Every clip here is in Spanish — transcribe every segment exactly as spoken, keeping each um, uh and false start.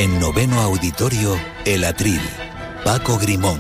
En Noveno Auditorio, El Atril, Paco Grimón.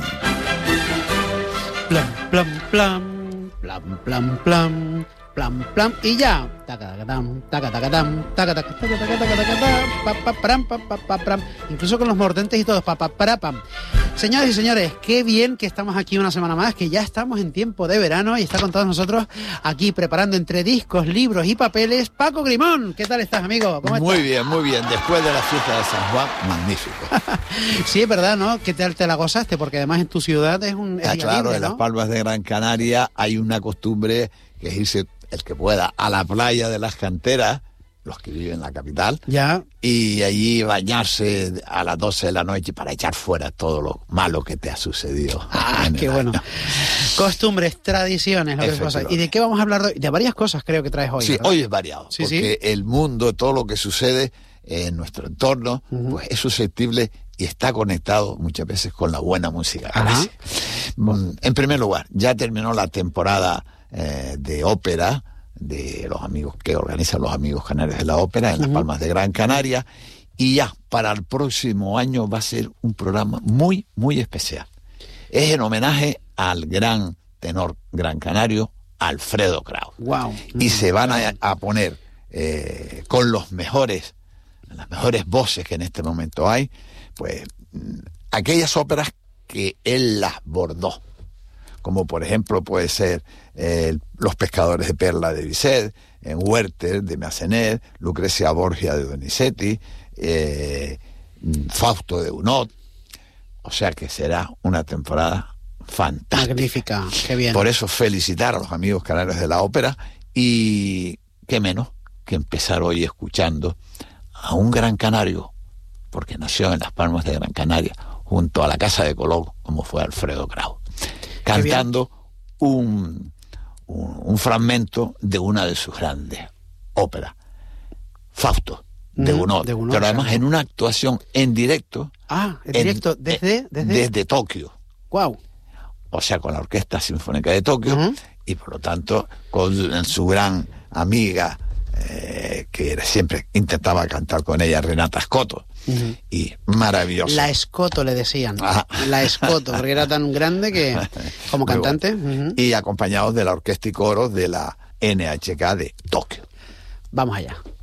Plam, plam, plam, plam, plam, plam, plam, plam, y ya. Tacatacatam, tacatacatam, tacatacatam, tacatacatam, pa, pa, pram, pa, pa, pa, pram. Incluso con los mordentes y todo, pa, pa, para, pam. Señoras y señores, qué bien que estamos aquí una semana más, que ya estamos en tiempo de verano y está con todos nosotros aquí preparando entre discos, libros y papeles, Paco Grimón. ¿Qué tal estás, amigo? ¿Cómo muy estás? bien, muy bien. Después de la fiesta de San Juan, magnífico. Sí, es verdad, ¿no? ¿Qué tal te la gozaste? Porque además en tu ciudad es un... Es Ah, día claro, libre, en ¿no? Las Palmas de Gran Canaria hay una costumbre que es irse, el que pueda, a la playa de las Canteras, los que viven en la capital, Ya. y allí bañarse a las doce de la noche para echar fuera todo lo malo que te ha sucedido. Ah, en qué el bueno. año. Costumbres, tradiciones, lo que pasa. ¿Y de qué vamos a hablar hoy? De varias cosas creo que traes hoy. Sí, ¿verdad? hoy es variado, Sí, porque sí. el mundo, todo lo que sucede en nuestro entorno, Uh-huh. pues es susceptible y está conectado muchas veces con la buena música Ajá. clásica. Mm, En primer lugar, ya terminó la temporada eh, de ópera de los amigos que organizan los Amigos Canarios de la Ópera en Las Uh-huh. Palmas de Gran Canaria, y ya para el próximo año va a ser un programa muy, muy especial. Es en homenaje al gran tenor gran canario, Alfredo Kraus. Wow. Y se van a, a poner eh, con los mejores, las mejores voces que en este momento hay, pues mm, aquellas óperas que él las bordó, como por ejemplo puede ser eh, Los pescadores de perla de Bizet, en Werther de Massenet, Lucrecia Borgia de Donizetti, eh, Fausto de Gounod. O sea que será una temporada fantástica. Magnífica, qué bien. Por eso felicitar a los Amigos Canarios de la Ópera, y qué menos que empezar hoy escuchando a un gran canario, porque nació en Las Palmas de Gran Canaria, junto a la Casa de Colón, como fue Alfredo Kraus, cantando un, un, un fragmento de una de sus grandes óperas, Fausto, de Mm, Gounod, de Gounod, pero además claro. en una actuación en directo, Ah, en en- directo, desde... Desde... desde Tokio. Wow. O sea, con la Orquesta Sinfónica de Tokio, Uh-huh. y por lo tanto con su gran amiga, eh, que siempre intentaba cantar con ella, Renata Scotto, Uh-huh. y maravilloso. La Escoto le decían. Ah. La Escoto, porque era tan grande que como Muy cantante. bueno. Uh-huh. Y acompañados de la orquesta y coro de la N H K de Tokio. Vamos allá.